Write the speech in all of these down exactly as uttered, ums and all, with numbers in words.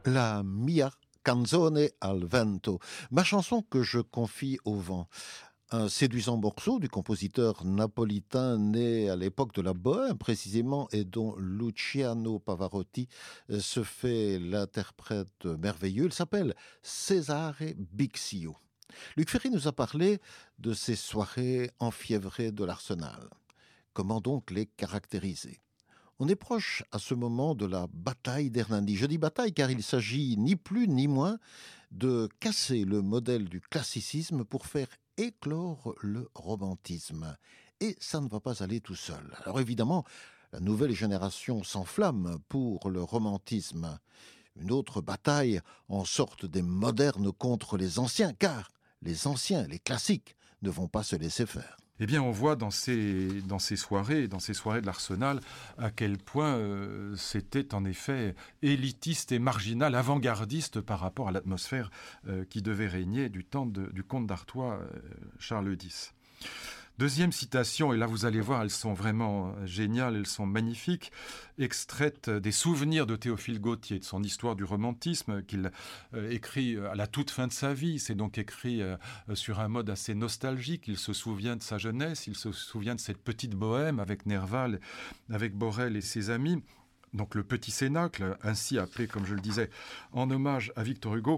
La mia canzone al vento, ma chanson que je confie au vent. Un séduisant morceau du compositeur napolitain né à l'époque de la Bohème précisément et dont Luciano Pavarotti euh, se fait l'interprète merveilleux. Il s'appelle Cesare Bixio. Luc Ferry nous a parlé de ces soirées enfiévrées de l'Arsenal. Comment donc les caractériser? On est proche à ce moment de la bataille d'Hernani. Je dis bataille car il s'agit ni plus ni moins de casser le modèle du classicisme pour faire éclore le romantisme. Et ça ne va pas aller tout seul. Alors évidemment, la nouvelle génération s'enflamme pour le romantisme. Une autre bataille en sorte des modernes contre les anciens, car les anciens, les classiques, ne vont pas se laisser faire. Eh bien, on voit dans ces, dans ces soirées, dans ces soirées de l'Arsenal, à quel point euh, c'était en effet élitiste et marginal, avant-gardiste par rapport à l'atmosphère euh, qui devait régner du temps de, du comte d'Artois, euh, Charles X. Deuxième citation, et là vous allez voir, elles sont vraiment géniales, elles sont magnifiques, extraites des souvenirs de Théophile Gautier, de son histoire du romantisme, qu'il euh, écrit à la toute fin de sa vie. C'est donc écrit euh, sur un mode assez nostalgique. Il se souvient de sa jeunesse, il se souvient de cette petite bohème avec Nerval, avec Borel et ses amis. Donc le Petit Cénacle, ainsi appelé, comme je le disais, en hommage à Victor Hugo.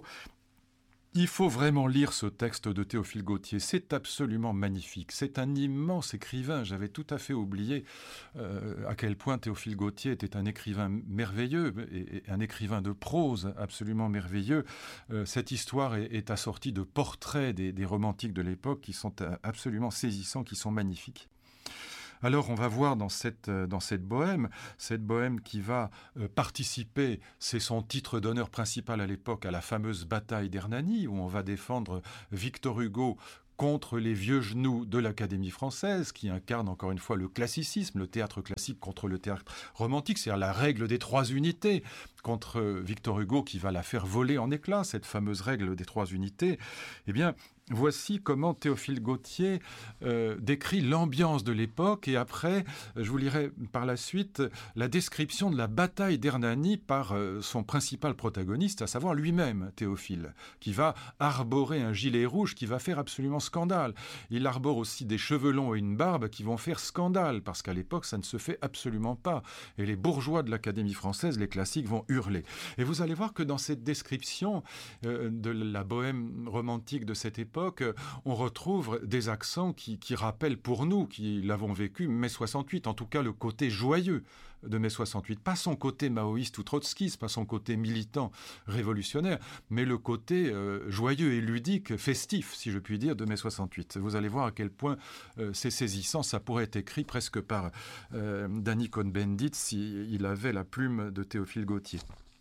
Il faut vraiment lire ce texte de Théophile Gautier, c'est absolument magnifique, c'est un immense écrivain, j'avais tout à fait oublié euh, à quel point Théophile Gautier était un écrivain merveilleux, et, et un écrivain de prose absolument merveilleux. Euh, cette histoire est, est assortie de portraits des, des romantiques de l'époque qui sont absolument saisissants, qui sont magnifiques. Alors on va voir dans cette, dans cette bohème, cette bohème qui va euh, participer, c'est son titre d'honneur principal à l'époque, à la fameuse bataille d'Hernani, où on va défendre Victor Hugo contre les vieux genoux de l'Académie française, qui incarne encore une fois le classicisme, le théâtre classique contre le théâtre romantique, c'est-à-dire la règle des trois unités, contre Victor Hugo qui va la faire voler en éclats, cette fameuse règle des trois unités. Eh bien, voici comment Théophile Gautier euh, décrit l'ambiance de l'époque, et après, je vous lirai par la suite la description de la bataille d'Hernani par euh, son principal protagoniste, à savoir lui-même, Théophile, qui va arborer un gilet rouge qui va faire absolument scandale. Il arbore aussi des cheveux longs et une barbe qui vont faire scandale, parce qu'à l'époque, ça ne se fait absolument pas. Et les bourgeois de l'Académie française, les classiques, vont hurler. Et vous allez voir que dans cette description euh, de la bohème romantique de cette époque, on retrouve des accents qui, qui rappellent pour nous, qui l'avons vécu, mai soixante-huit, en tout cas le côté joyeux de mai soixante-huit. Pas son côté maoïste ou trotskiste, pas son côté militant révolutionnaire, mais le côté euh, joyeux et ludique, festif, si je puis dire, de mai soixante-huit. Vous allez voir à quel point euh, c'est saisissant, ça pourrait être écrit presque par euh, Danny Cohn-Bendit s'il avait la plume de Théophile Gautier.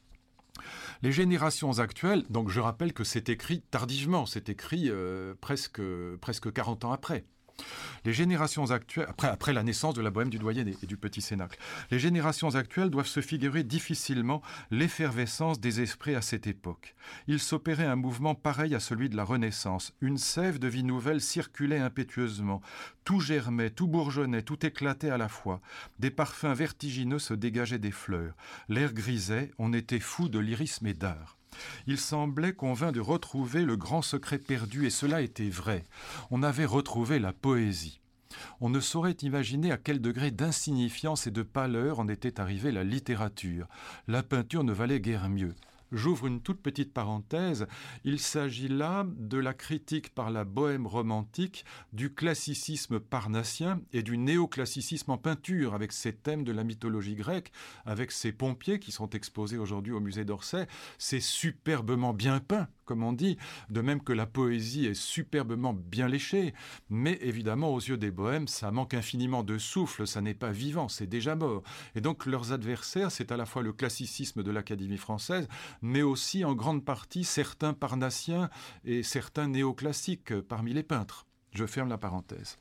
Les générations actuelles, donc je rappelle que c'est écrit tardivement, c'est écrit euh, presque, presque quarante ans après. Les générations actuelles, après, après la naissance de la bohème du Doyen et du Petit Cénacle, les générations actuelles doivent se figurer difficilement l'effervescence des esprits à cette époque. Il s'opérait un mouvement pareil à celui de la Renaissance. Une sève de vie nouvelle circulait impétueusement. Tout germait, tout bourgeonnait, tout éclatait à la fois. Des parfums vertigineux se dégageaient des fleurs. L'air grisait, on était fou de lyrisme et d'art. Il semblait qu'on vint de retrouver le grand secret perdu, et cela était vrai. On avait retrouvé la poésie. On ne saurait imaginer à quel degré d'insignifiance et de pâleur en était arrivée la littérature. La peinture ne valait guère mieux. J'ouvre une toute petite parenthèse. Il s'agit là de la critique par la bohème romantique du classicisme parnassien et du néoclassicisme en peinture, avec ces thèmes de la mythologie grecque, avec ces pompiers qui sont exposés aujourd'hui au musée d'Orsay. C'est superbement bien peint, comme on dit, de même que la poésie est superbement bien léchée. Mais évidemment, aux yeux des bohèmes, ça manque infiniment de souffle, ça n'est pas vivant, c'est déjà mort. Et donc leurs adversaires, c'est à la fois le classicisme de l'Académie française, mais aussi en grande partie certains parnassiens et certains néoclassiques parmi les peintres. Je ferme la parenthèse.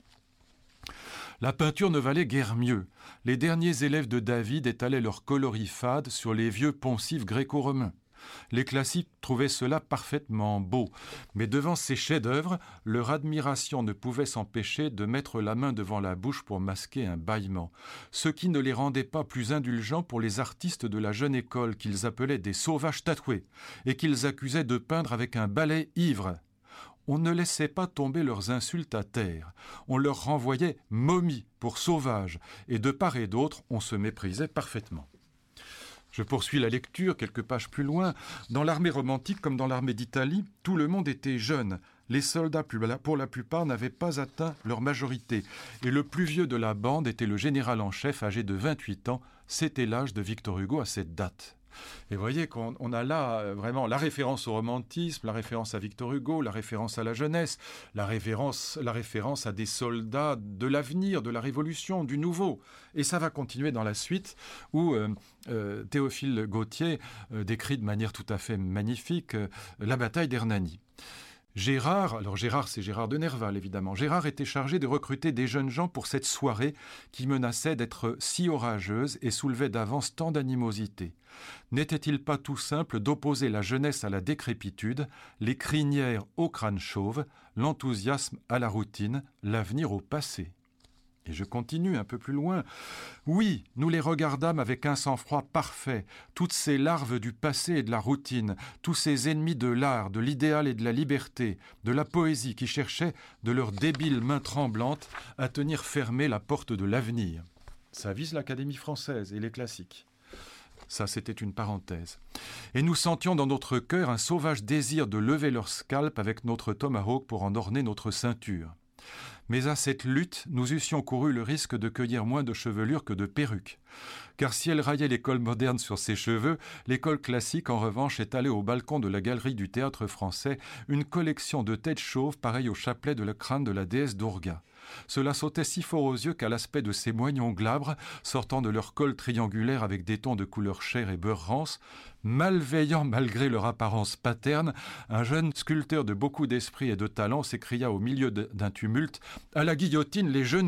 La peinture ne valait guère mieux. Les derniers élèves de David étalaient leurs coloris fades sur les vieux poncifs gréco-romains. Les classiques trouvaient cela parfaitement beau, mais devant ces chefs-d'œuvre, leur admiration ne pouvait s'empêcher de mettre la main devant la bouche pour masquer un bâillement, ce qui ne les rendait pas plus indulgents pour les artistes de la jeune école qu'ils appelaient des sauvages tatoués et qu'ils accusaient de peindre avec un balai ivre. On ne laissait pas tomber leurs insultes à terre. On leur renvoyait momies pour sauvages, et de part et d'autre, on se méprisait parfaitement. Je poursuis la lecture quelques pages plus loin. Dans l'armée romantique comme dans l'armée d'Italie, tout le monde était jeune. Les soldats, pour la plupart, n'avaient pas atteint leur majorité. Et le plus vieux de la bande était le général en chef, âgé de vingt-huit ans. C'était l'âge de Victor Hugo à cette date. Et vous voyez qu'on on a là vraiment la référence au romantisme, la référence à Victor Hugo, la référence à la jeunesse, la référence, la référence à des soldats de l'avenir, de la Révolution, du nouveau. Et ça va continuer dans la suite où euh, euh, Théophile Gautier euh, décrit de manière tout à fait magnifique euh, la bataille d'Hernani. Gérard, alors Gérard c'est Gérard de Nerval évidemment, Gérard était chargé de recruter des jeunes gens pour cette soirée qui menaçait d'être si orageuse et soulevait d'avance tant d'animosité. N'était-il pas tout simple d'opposer la jeunesse à la décrépitude, les crinières au crâne chauve, l'enthousiasme à la routine, l'avenir au passé ? Et je continue un peu plus loin. Oui, nous les regardâmes avec un sang-froid parfait, toutes ces larves du passé et de la routine, tous ces ennemis de l'art, de l'idéal et de la liberté, de la poésie qui cherchaient, de leurs débiles mains tremblantes, à tenir fermée la porte de l'avenir. Ça vise l'Académie française et les classiques. Ça, c'était une parenthèse. Et nous sentions dans notre cœur un sauvage désir de lever leur scalp avec notre tomahawk pour en orner notre ceinture. Mais à cette lutte, nous eussions couru le risque de cueillir moins de chevelure que de perruques. Car si elle raillait l'école moderne sur ses cheveux, l'école classique, en revanche, étalait au balcon de la galerie du Théâtre Français une collection de têtes chauves pareilles au chapelet de le crâne de la déesse Durga. Cela sautait si fort aux yeux qu'à l'aspect de ces moignons glabres, sortant de leur col triangulaire avec des tons de couleur chair et beurre rance, malveillant malgré leur apparence paterne, un jeune sculpteur de beaucoup d'esprit et de talent s'écria au milieu d'un tumulte « À la guillotine, les genoux !»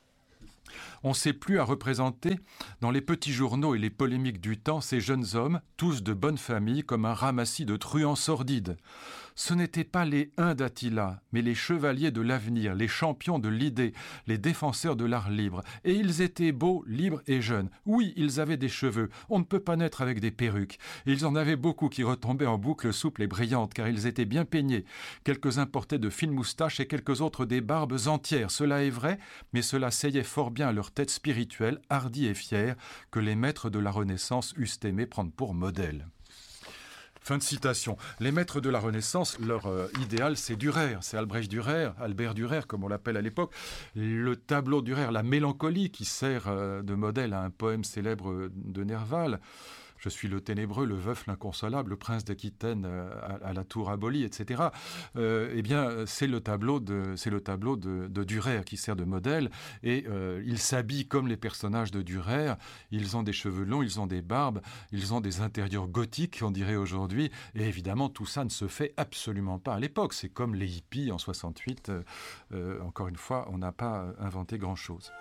On ne sait plus à représenter, dans les petits journaux et les polémiques du temps, ces jeunes hommes, tous de bonne famille, comme un ramassis de truands sordides. Ce n'étaient pas les uns d'Attila, mais les chevaliers de l'avenir, les champions de l'idée, les défenseurs de l'art libre. Et ils étaient beaux, libres et jeunes. Oui, ils avaient des cheveux. On ne peut pas naître avec des perruques. Et ils en avaient beaucoup qui retombaient en boucles souples et brillantes, car ils étaient bien peignés. Quelques-uns portaient de fines moustaches et quelques autres des barbes entières. Cela est vrai, mais cela seyait fort bien à leur tête spirituelle, hardie et fière, que les maîtres de la Renaissance eussent aimé prendre pour modèle. Fin de citation. Les maîtres de la Renaissance, leur euh, idéal, c'est Dürer. C'est Albrecht Dürer, Albert Dürer, comme on l'appelle à l'époque. Le tableau Dürer, la mélancolie, qui sert euh, de modèle à un poème célèbre de Nerval. Je suis le ténébreux, le veuf, l'inconsolable, le prince d'Aquitaine à, à la tour abolie, et cetera. Euh, eh bien, c'est le tableau de, c'est le tableau de, de Dürer qui sert de modèle. Et euh, ils s'habillent comme les personnages de Dürer. Ils ont des cheveux longs, ils ont des barbes, ils ont des intérieurs gothiques, on dirait aujourd'hui. Et évidemment, tout ça ne se fait absolument pas à l'époque. C'est comme les hippies en soixante-huit. Euh, euh, encore une fois, on n'a pas inventé grand-chose.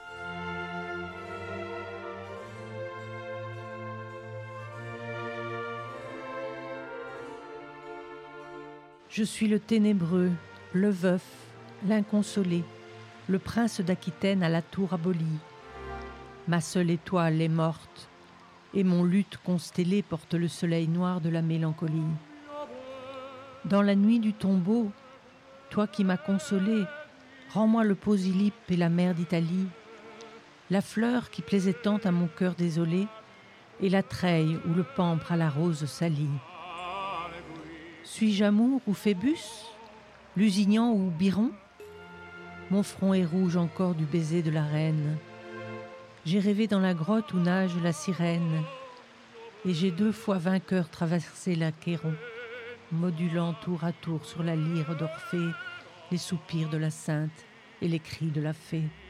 Je suis le ténébreux, le veuf, l'inconsolé, le prince d'Aquitaine à la tour abolie. Ma seule étoile est morte, et mon luth constellé porte le soleil noir de la mélancolie. Dans la nuit du tombeau, toi qui m'as consolé, rends-moi le Posillipe et la mer d'Italie, la fleur qui plaisait tant à mon cœur désolé, et la treille ou le pampre à la rose salie. Suis-je amour ou Phébus, Lusignan ou Biron? Mon front est rouge encore du baiser de la reine. J'ai rêvé dans la grotte où nage la sirène, et j'ai deux fois vainqueur traversé l'Achéron, modulant tour à tour sur la lyre d'Orphée les soupirs de la sainte et les cris de la fée.